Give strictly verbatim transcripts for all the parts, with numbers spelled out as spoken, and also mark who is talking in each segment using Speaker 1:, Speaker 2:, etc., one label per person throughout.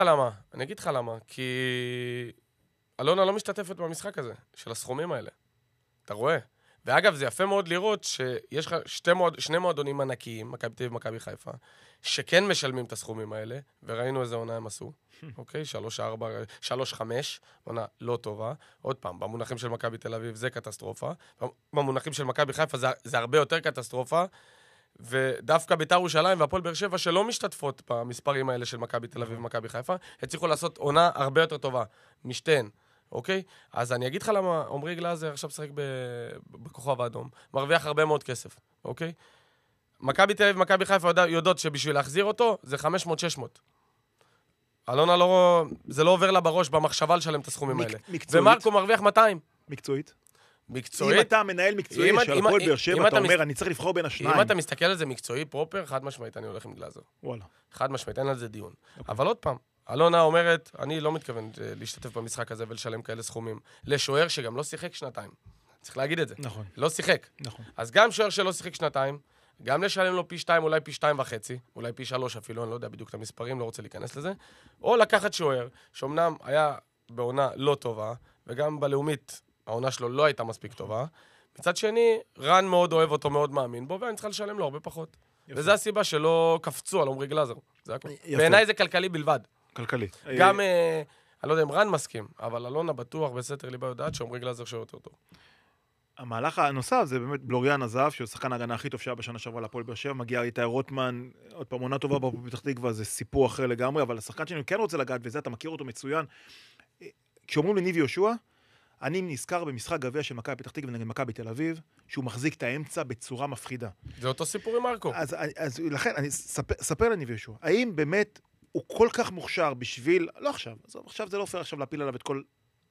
Speaker 1: למה? אני אגיד לך למה. כי אלונה לא משתתפת במשחק הזה, של הסכומים האלה. אתה רואה? ואגב, זה יפה מאוד לראות שיש לך שתי מועד, שני מועדונים ענקיים, מכבי תל אביב ומכבי חיפה, שכן משלמים את הסכומים האלה, וראינו איזה עונה הם עשו. אוקיי? שלוש, ארבע, שלוש, חמש, עונה לא טובה. עוד פעם, במונחים של מכבי תל אביב זה קטסטרופה. במונחים של מכבי חיפה זה, זה הרבה יותר קטסטרופה. ודווקא בית"ר ירושלים והפועל באר שבע שלא משתתפות במספרים האלה של מכבי תל אביב ומכבי חיפה, הצליחו לעשות עונה הרבה יותר טובה, משתיהן, אוקיי? אז אני אגיד לך למה עומרי גלאזר עכשיו שחק בכוכב האדום, מרוויח הרבה מאוד כסף, אוקיי? מכבי תל אביב ומכבי חיפה יודעות שבשביל להחזיר אותו זה חמש מאות שש מאות. אלונה לא, זה לא עובר לה בראש במחשבה לשלם את הסכומים האלה. ומרקו מרוויח מאתיים.
Speaker 2: מקצועית?
Speaker 1: מקצועית.
Speaker 2: אם אתה מנהל מקצועי של הפועל באר שבע, אתה אומר, אני צריך לבחור בין השניים.
Speaker 1: אם אתה מסתכל על זה מקצועי פרופר, חד משמעית, אני הולך עם גלאזר.
Speaker 2: וואלה.
Speaker 1: חד משמעית, אין על זה דיון. אבל עוד פעם, אלונה אומרת, אני לא מתכוון להשתתף במשחק הזה ולשלם כאלה סכומים. לשוער שגם לא שיחק שנתיים. צריך להגיד את זה.
Speaker 2: נכון.
Speaker 1: לא שיחק.
Speaker 2: נכון.
Speaker 1: אז גם שוער שלא שיחק שנתיים, גם לשלם לו פי שתיים, אולי פי שתיים וחצי, אולי פי שלוש אפילו, אני לא יודע בדיוק את המספרים, לא רוצה להיכנס לזה. או לקחת שוער, שאומנם היה בעונה לא טובה, וגם בלאומית העונה שלו לא הייתה מספיק טובה. מצד שני, רן מאוד אוהב אותו, מאוד מאמין בו, ואני צריכה לשלם לו הרבה פחות. יפה. וזו הסיבה שלא קפצו על עומרי גלאזר. זה הכל. בעיניי זה כלכלי בלבד.
Speaker 2: כלכלי.
Speaker 1: גם, אה, אני לא יודע אם רן מסכים, אבל אלונה בטוח בסתר ליבה יודעת שעומרי גלאזר שואל יותר טוב.
Speaker 2: המהלך הנוסף זה באמת בלוריאן עזב, שהוא שחקן ההגנה הכי טוב שהיה בשנה שעברה להפועל באר שבע, מגיע איתי רוטמן, עוד פעם עונה טובה בהפועל פתח תקווה, זה סיפור אחר לגמרי, אבל השחקן שאני כן רוצה לגעת, וזה אתה מכיר אותו מצוין. כשאומרים לניב יהושע, אני נזכר במשחק גביע של מכבי פתח תקווה נגד מכבי תל אביב, שהוא מחזיק את האמצע בצורה מפחידה.
Speaker 1: זה אותו סיפור עם מרקו.
Speaker 2: אז, אז לכן, אני ספר, ספר לניב יהושע, האם באמת הוא כל כך מוכשר בשביל, לא עכשיו, עכשיו זה לא פייר עכשיו להפיל עליו את כל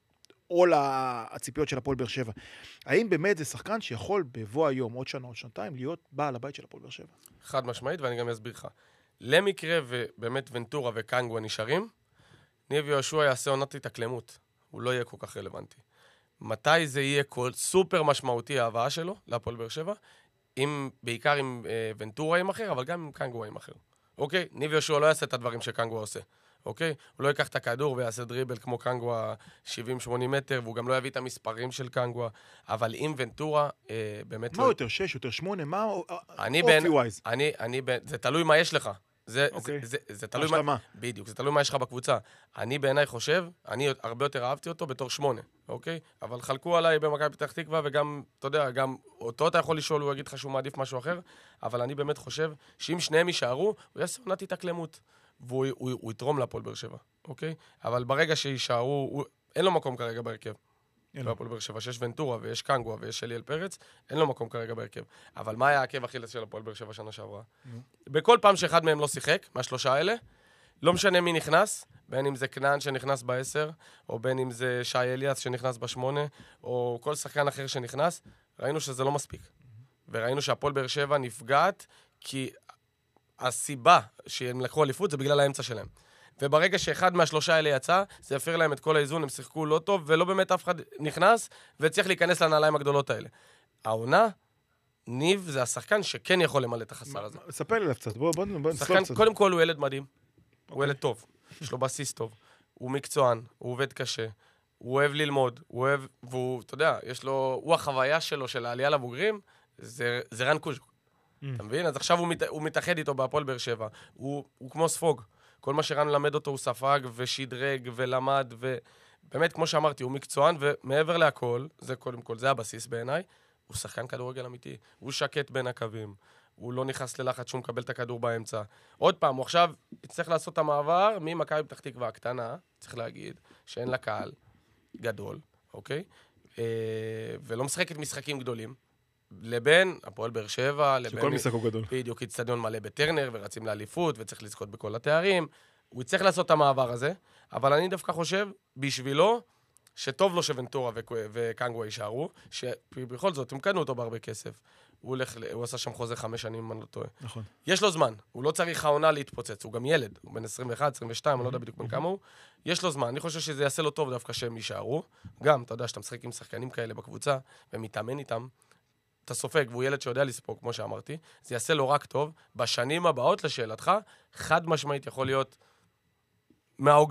Speaker 2: עול הציפיות של הפועל באר שבע. האם באמת זה שחקן שיכול בבוא היום, עוד שנה, עוד שנתיים, להיות בעל הבית של הפועל באר שבע?
Speaker 1: חד משמעית, ואני גם אסביר לך. למקרה ובאמת ונטורה וקנגו נשארים, ניב יהושע יעשה עונת התאקלמות. הוא לא יהיה כל כך רלוונטי. מתי זה יהיה כל סופר משמעותי ההבאה שלו להפועל באר שבע? אם, בעיקר עם אה, ונטורה עם אחר, אבל גם עם קנגו עם אחר. אוקיי? ניב יהושע לא יעשה את הדברים שקנגו עושה. אוקיי? הוא לא ייקח את הכדור ויעשה דריבל כמו קנגו שבעים שמונים מטר, והוא גם לא יביא את המספרים של קנגו, אבל עם ונטורה, אה, באמת...
Speaker 2: מה לא... יותר שש, יותר שמונה? מה
Speaker 1: אופי ווייז? אני, אני, זה תלוי מה יש לך. זה, okay. זה, זה, זה תלוי מה, מה, בדיוק, זה תלוי מה יש לך בקבוצה. אני בעיניי חושב, אני הרבה יותר אהבתי אותו בתור שמונה, אוקיי? אבל חלקו עליי במכבי פתח תקווה, וגם, אתה יודע, גם אותו אתה יכול לשאול, הוא יגיד לך שהוא מעדיף משהו אחר, אבל אני באמת חושב שאם שניהם יישארו, הוא יעשה עונת התאקלמות, והוא הוא, הוא יתרום להפועל באר שבע, אוקיי? אבל ברגע שיישארו, הוא, אין לו מקום כרגע בהרכב. בהפועל באר שבע, שיש ונטורה ויש קנגו ויש אליאל פרץ, אין לו מקום כרגע בהרכב. אבל מה היה העקב אכילס של הפועל באר שבע שנה שעברה? בכל פעם שאחד מהם לא שיחק, מהשלושה האלה, לא משנה מי נכנס, בין אם זה קנן שנכנס בעשר, או בין אם זה שי אליאס שנכנס בשמונה, או כל שחקן אחר שנכנס, ראינו שזה לא מספיק. וראינו שהפועל באר שבע נפגעת, כי הסיבה שהם לקחו אליפות זה בגלל האמצע שלהם. וברגע שאחד מהשלושה האלה יצא, זה יפר להם את כל האיזון, הם שיחקו לא טוב, ולא באמת אף אחד נכנס, וצריך להיכנס לנעליים הגדולות האלה. העונה, ניב זה השחקן שכן יכול למלא את החסר הזה.
Speaker 2: ספר לי קצת, בוא, בוא, בוא
Speaker 1: נספר קצת. קודם כל הוא ילד מדהים, הוא ילד טוב, יש לו בסיס טוב, הוא מקצוען, הוא עובד קשה, הוא אוהב ללמוד, הוא אוהב, והוא, אתה יודע, יש לו, הוא החוויה שלו של העלייה לבוגרים, זה, זה רן קוז'וק. אתה מבין? אז עכשיו הוא, מת, הוא מתאחד איתו בהפועל באר שבע, הוא, הוא כמו ספוג. כל מה שרן למד אותו הוא ספג ושדרג ולמד, ובאמת, כמו שאמרתי, הוא מקצוען, ומעבר להכל, זה קודם כל, זה הבסיס בעיניי, הוא שחקן כדורגל אמיתי. הוא שקט בין הקווים, הוא לא נכנס ללחץ שהוא מקבל את הכדור באמצע. עוד פעם, הוא עכשיו יצטרך לעשות את המעבר ממכבי פתח תקווה הקטנה, צריך להגיד, שאין לה קהל גדול, אוקיי? ולא משחקת משחקים גדולים. לבין הפועל באר שבע, לבין...
Speaker 2: שכל משחק הוא גדול.
Speaker 1: בדיוק, אצטדיון מלא בטרנר, ורצים לאליפות, וצריך לזכות בכל התארים. הוא יצטרך לעשות את המעבר הזה, אבל אני דווקא חושב, בשבילו, שטוב לו שוונטורה וקנגו יישארו, שבכל זאת, הם קנו אותו בהרבה כסף. הוא הולך, הוא עשה שם חוזה חמש שנים, אם אני לא טועה.
Speaker 2: נכון.
Speaker 1: יש לו זמן, הוא לא צריך העונה להתפוצץ, הוא גם ילד, הוא בן עשרים ואחת, עשרים ושתיים, אני לא יודע בדיוק בין כמה הוא. יש לו זמן, אני חושב שזה יעשה לו טוב דווקא שהם יישארו. גם, אתה יודע, שאתה משחק עם שחקנים כאלה בקבוצה, ומתאמן איתם, אתה סופג, והוא ילד שיודע לספוג, כמו שאמרתי, זה יעשה לו רק טוב. בשנים הבאות לשאלתך, חד משמעית יכול להיות מההוגן.